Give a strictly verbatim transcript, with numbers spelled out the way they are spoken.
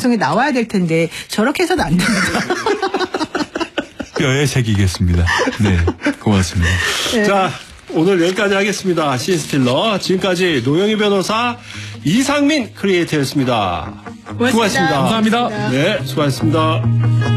방송에 나와야 될 텐데 저렇게 해서는 안 됩니다. 뼈에 새기겠습니다. 네, 고맙습니다. 네. 자, 오늘 여기까지 하겠습니다. 신스틸러. 지금까지 노영희 변호사, 이상민 크리에이터였습니다. 고맙습니다. 수고하셨습니다. 감사합니다. 네, 수고하셨습니다.